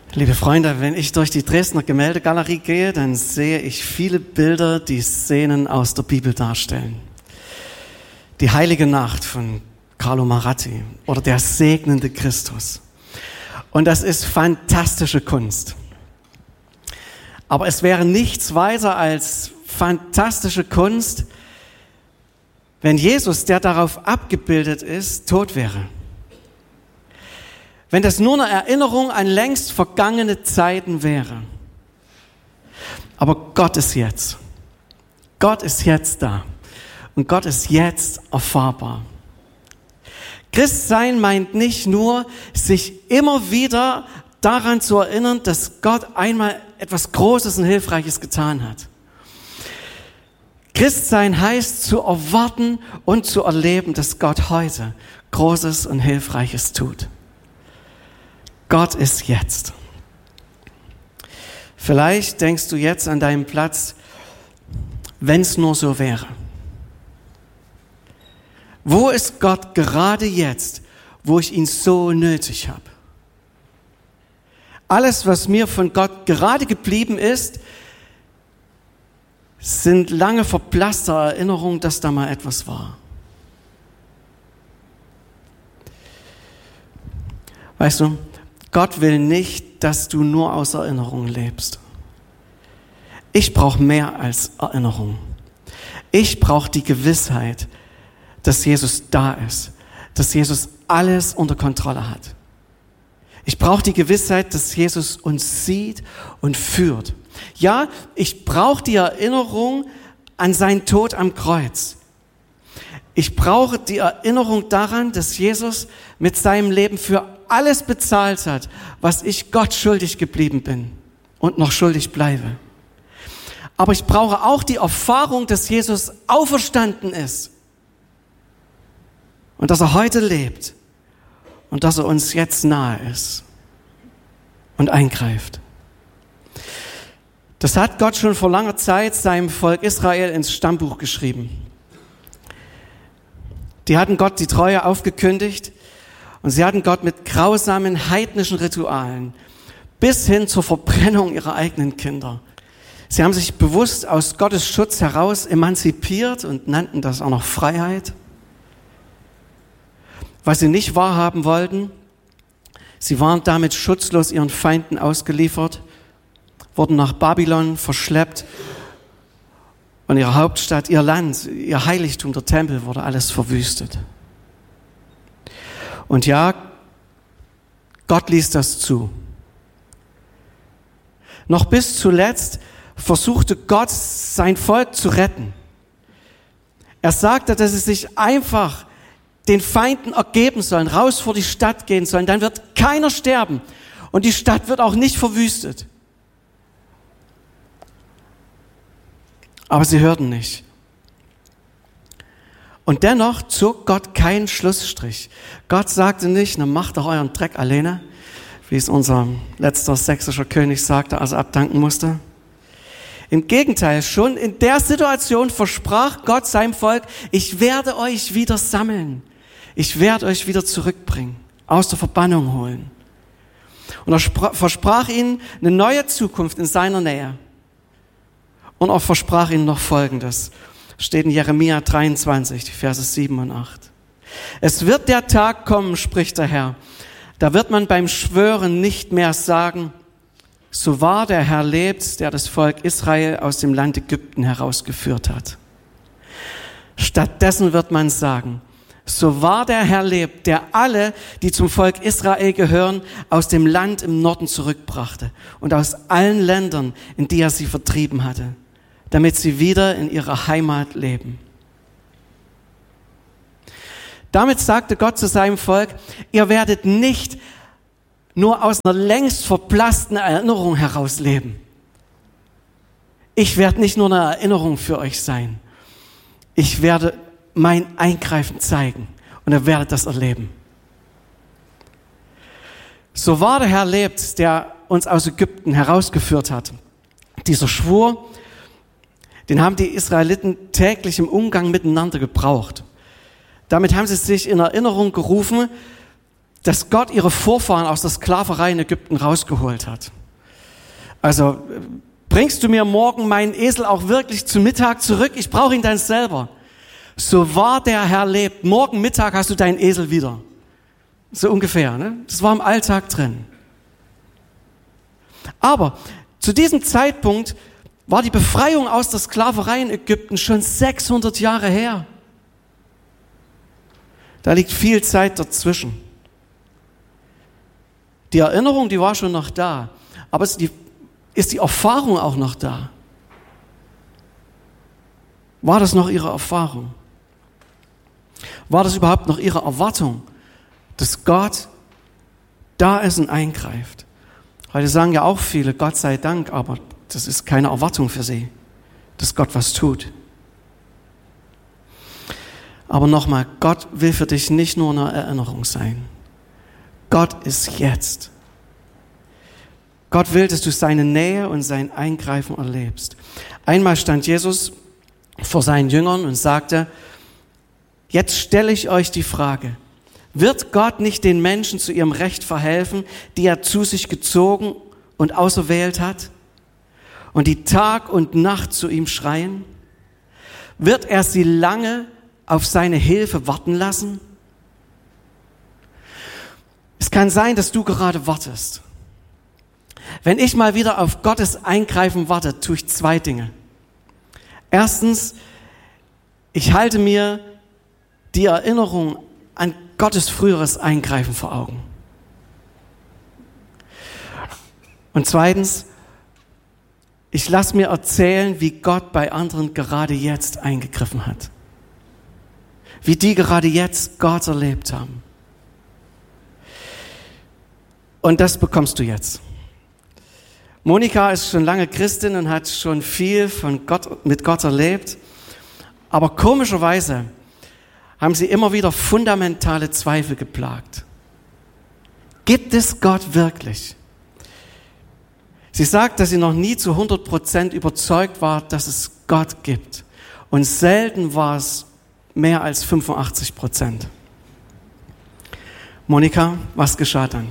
Liebe Freunde, wenn ich durch die Dresdner Gemäldegalerie gehe, dann sehe ich viele Bilder, die Szenen aus der Bibel darstellen. Die heilige Nacht von Carlo Maratti oder der segnende Christus. Und das ist fantastische Kunst. Aber es wäre nichts weiter als fantastische Kunst, wenn Jesus, der darauf abgebildet ist, tot wäre. Wenn das nur eine Erinnerung an längst vergangene Zeiten wäre. Aber Gott ist jetzt. Gott ist jetzt da. Und Gott ist jetzt erfahrbar. Christsein meint nicht nur, sich immer wieder daran zu erinnern, dass Gott einmal etwas Großes und Hilfreiches getan hat. Christsein heißt zu erwarten und zu erleben, dass Gott heute Großes und Hilfreiches tut. Gott ist jetzt. Vielleicht denkst du jetzt an deinem Platz, wenn es nur so wäre. Wo ist Gott gerade jetzt, wo ich ihn so nötig habe? Alles, was mir von Gott gerade geblieben ist, sind lange verblasste Erinnerungen, dass da mal etwas war. Weißt du, Gott will nicht, dass du nur aus Erinnerungen lebst. Ich brauche mehr als Erinnerung. Ich brauche die Gewissheit, dass Jesus da ist, dass Jesus alles unter Kontrolle hat. Ich brauche die Gewissheit, dass Jesus uns sieht und führt. Ja, ich brauche die Erinnerung an seinen Tod am Kreuz. Ich brauche die Erinnerung daran, dass Jesus mit seinem Leben für alles bezahlt hat, was ich Gott schuldig geblieben bin und noch schuldig bleibe. Aber ich brauche auch die Erfahrung, dass Jesus auferstanden ist und dass er heute lebt und dass er uns jetzt nahe ist und eingreift. Das hat Gott schon vor langer Zeit seinem Volk Israel ins Stammbuch geschrieben. Die hatten Gott die Treue aufgekündigt und sie hatten Gott mit grausamen heidnischen Ritualen bis hin zur Verbrennung ihrer eigenen Kinder. Sie haben sich bewusst aus Gottes Schutz heraus emanzipiert und nannten das auch noch Freiheit. Was sie nicht wahrhaben wollten, sie waren damit schutzlos ihren Feinden ausgeliefert, wurden nach Babylon verschleppt und ihre Hauptstadt, ihr Land, ihr Heiligtum, der Tempel wurde alles verwüstet. Und ja, Gott ließ das zu. Noch bis zuletzt versuchte Gott, sein Volk zu retten. Er sagte, dass sie sich einfach den Feinden ergeben sollen, raus vor die Stadt gehen sollen, dann wird keiner sterben und die Stadt wird auch nicht verwüstet. Aber sie hörten nicht. Und dennoch zog Gott keinen Schlussstrich. Gott sagte nicht, na macht doch euren Dreck alleine, wie es unser letzter sächsischer König sagte, als er abdanken musste. Im Gegenteil, schon in der Situation versprach Gott seinem Volk, ich werde euch wieder sammeln. Ich werde euch wieder zurückbringen, aus der Verbannung holen. Und er versprach ihnen eine neue Zukunft in seiner Nähe. Und er versprach ihnen noch Folgendes. Steht in Jeremia 23, die Verse 7 und 8. Es wird der Tag kommen, spricht der Herr. Da wird man beim Schwören nicht mehr sagen, so wahr der Herr lebt, der das Volk Israel aus dem Land Ägypten herausgeführt hat. Stattdessen wird man sagen, so wahr der Herr lebt, der alle, die zum Volk Israel gehören, aus dem Land im Norden zurückbrachte und aus allen Ländern, in die er sie vertrieben hatte, damit sie wieder in ihrer Heimat leben. Damit sagte Gott zu seinem Volk, ihr werdet nicht nur aus einer längst verblassten Erinnerung heraus leben. Ich werde nicht nur eine Erinnerung für euch sein. Ich werde mein Eingreifen zeigen und ihr werdet das erleben. So wahr der Herr lebt, der uns aus Ägypten herausgeführt hat. Dieser Schwur, den haben die Israeliten täglich im Umgang miteinander gebraucht. Damit haben sie sich in Erinnerung gerufen, dass Gott ihre Vorfahren aus der Sklaverei in Ägypten rausgeholt hat. Also, bringst du mir morgen meinen Esel auch wirklich zu Mittag zurück? Ich brauche ihn dann selber. So wahr der Herr lebt, morgen Mittag hast du deinen Esel wieder. So ungefähr, ne? Das war im Alltag drin. Aber zu diesem Zeitpunkt war die Befreiung aus der Sklaverei in Ägypten schon 600 Jahre her. Da liegt viel Zeit dazwischen. Die Erinnerung, die war schon noch da, aber ist die Erfahrung auch noch da? War das noch ihre Erfahrung? War das überhaupt noch ihre Erwartung, dass Gott da ist und eingreift? Heute sagen ja auch viele, Gott sei Dank, aber das ist keine Erwartung für sie, dass Gott was tut. Aber nochmal, Gott will für dich nicht nur eine Erinnerung sein. Gott ist jetzt. Gott will, dass du seine Nähe und sein Eingreifen erlebst. Einmal stand Jesus vor seinen Jüngern und sagte, jetzt stelle ich euch die Frage, wird Gott nicht den Menschen zu ihrem Recht verhelfen, die er zu sich gezogen und auserwählt hat und die Tag und Nacht zu ihm schreien? Wird er sie lange auf seine Hilfe warten lassen? Es kann sein, dass du gerade wartest. Wenn ich mal wieder auf Gottes Eingreifen warte, tue ich 2 Dinge. Erstens, ich halte mir die Erinnerung an Gottes früheres Eingreifen vor Augen. Und zweitens, ich lasse mir erzählen, wie Gott bei anderen gerade jetzt eingegriffen hat. Wie die gerade jetzt Gott erlebt haben. Und das bekommst du jetzt. Monika ist schon lange Christin und hat schon viel mit Gott erlebt. Aber komischerweise haben sie immer wieder fundamentale Zweifel geplagt. Gibt es Gott wirklich? Sie sagt, dass sie noch nie zu 100% überzeugt war, dass es Gott gibt. Und selten war es mehr als 85%. Monika, was geschah dann?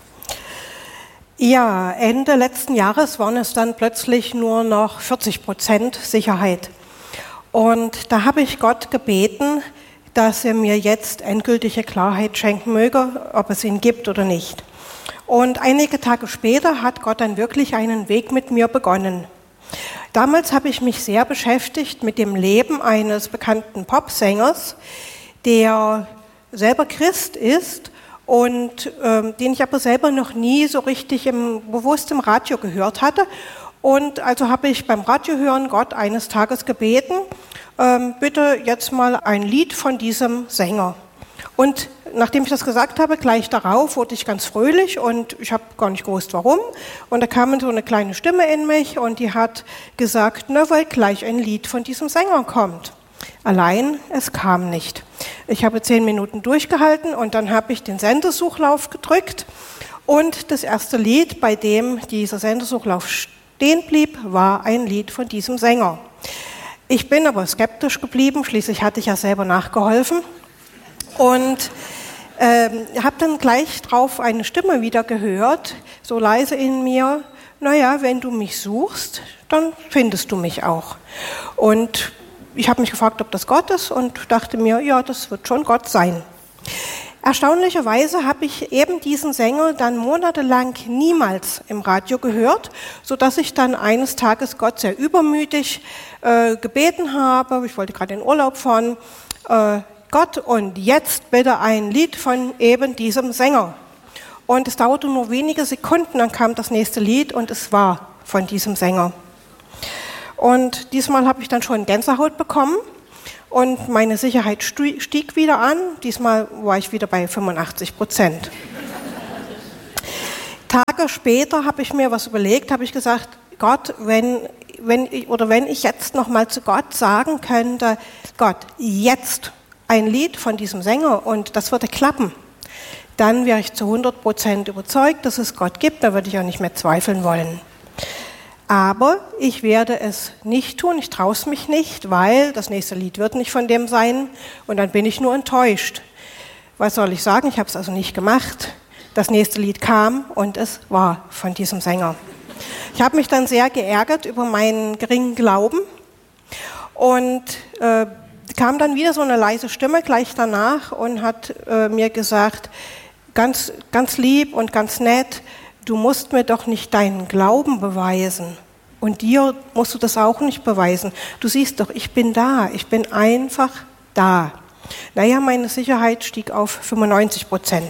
Ja, Ende letzten Jahres waren es dann plötzlich nur noch 40% Sicherheit. Und da habe ich Gott gebeten, dass er mir jetzt endgültige Klarheit schenken möge, ob es ihn gibt oder nicht. Und einige Tage später hat Gott dann wirklich einen Weg mit mir begonnen. Damals habe ich mich sehr beschäftigt mit dem Leben eines bekannten Popsängers, der selber Christ ist und den ich aber selber noch nie so richtig bewusst im Radio gehört hatte. Und also habe ich beim Radiohören Gott eines Tages gebeten, bitte jetzt mal ein Lied von diesem Sänger. Und nachdem ich das gesagt habe, gleich darauf wurde ich ganz fröhlich und ich habe gar nicht gewusst, warum. Und da kam so eine kleine Stimme in mich und die hat gesagt, na, weil gleich ein Lied von diesem Sänger kommt. Allein, es kam nicht. Ich habe 10 Minuten durchgehalten und dann habe ich den Sendesuchlauf gedrückt und das erste Lied, bei dem dieser Sendesuchlauf stehen blieb, war ein Lied von diesem Sänger. Ich bin aber skeptisch geblieben, schließlich hatte ich ja selber nachgeholfen und habe dann gleich drauf eine Stimme wieder gehört, so leise in mir, naja, wenn du mich suchst, dann findest du mich auch. Und ich habe mich gefragt, ob das Gott ist und dachte mir, ja, das wird schon Gott sein. Erstaunlicherweise habe ich eben diesen Sänger dann monatelang niemals im Radio gehört, sodass ich dann eines Tages Gott sehr übermütig gebeten habe, ich wollte gerade in Urlaub fahren, Gott, und jetzt bitte ein Lied von eben diesem Sänger. Und es dauerte nur wenige Sekunden, dann kam das nächste Lied und es war von diesem Sänger. Und diesmal habe ich dann schon Gänsehaut bekommen und meine Sicherheit stieg wieder an. Diesmal war ich wieder bei 85%. Tage später habe ich mir was überlegt, habe ich gesagt, Gott, wenn ich jetzt nochmal zu Gott sagen könnte, Gott, jetzt ein Lied von diesem Sänger und das würde klappen, dann wäre ich zu 100% überzeugt, dass es Gott gibt, da würde ich auch nicht mehr zweifeln wollen. Aber ich werde es nicht tun, ich traue es mich nicht, weil das nächste Lied wird nicht von dem sein und dann bin ich nur enttäuscht. Was soll ich sagen? Ich habe es also nicht gemacht. Das nächste Lied kam und es war von diesem Sänger. Ich habe mich dann sehr geärgert über meinen geringen Glauben und kam dann wieder so eine leise Stimme gleich danach und hat mir gesagt, ganz, ganz lieb und ganz nett, du musst mir doch nicht deinen Glauben beweisen. Und dir musst du das auch nicht beweisen. Du siehst doch, ich bin da, ich bin einfach da. Naja, meine Sicherheit stieg auf 95%.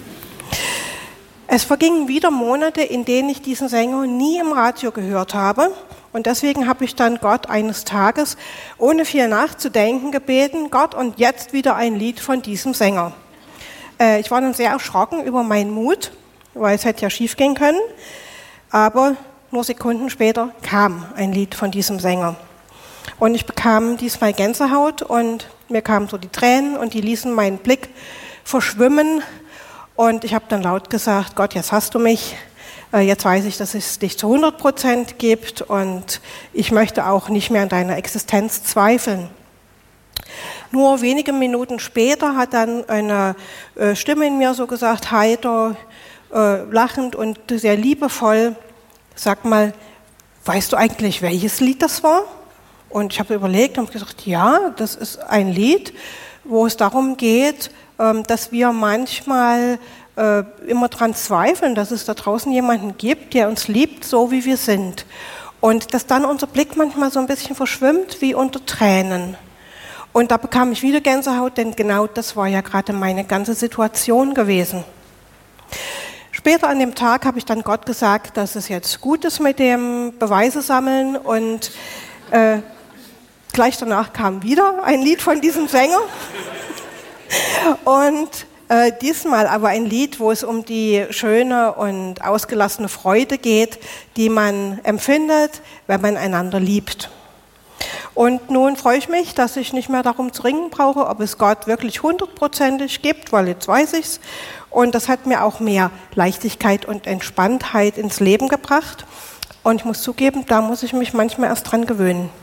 Es vergingen wieder Monate, in denen ich diesen Sänger nie im Radio gehört habe. Und deswegen habe ich dann Gott eines Tages, ohne viel nachzudenken, gebeten, Gott, und jetzt wieder ein Lied von diesem Sänger. Ich war dann sehr erschrocken über meinen Mut, weil es hätte ja schief gehen können. Aber nur Sekunden später kam ein Lied von diesem Sänger. Und ich bekam diesmal Gänsehaut und mir kamen so die Tränen und die ließen meinen Blick verschwimmen. Und ich habe dann laut gesagt, Gott, jetzt hast du mich. Jetzt weiß ich, dass es dich zu 100% gibt und ich möchte auch nicht mehr an deiner Existenz zweifeln. Nur wenige Minuten später hat dann eine Stimme in mir so gesagt, heiter, lachend und sehr liebevoll, sag mal, weißt du eigentlich, welches Lied das war? Und ich habe überlegt und gesagt, ja, das ist ein Lied, wo es darum geht, dass wir manchmal immer dran zweifeln, dass es da draußen jemanden gibt, der uns liebt, so wie wir sind. Und dass dann unser Blick manchmal so ein bisschen verschwimmt, wie unter Tränen. Und da bekam ich wieder Gänsehaut, denn genau das war ja gerade meine ganze Situation gewesen. Später an dem Tag habe ich dann Gott gesagt, dass es jetzt gut ist mit dem Beweise sammeln und gleich danach kam wieder ein Lied von diesem Sänger und diesmal aber ein Lied, wo es um die schöne und ausgelassene Freude geht, die man empfindet, wenn man einander liebt. Und nun freue ich mich, dass ich nicht mehr darum zu ringen brauche, ob es Gott wirklich 100%ig gibt, weil jetzt weiß ich's. Und das hat mir auch mehr Leichtigkeit und Entspanntheit ins Leben gebracht. Und ich muss zugeben, da muss ich mich manchmal erst dran gewöhnen.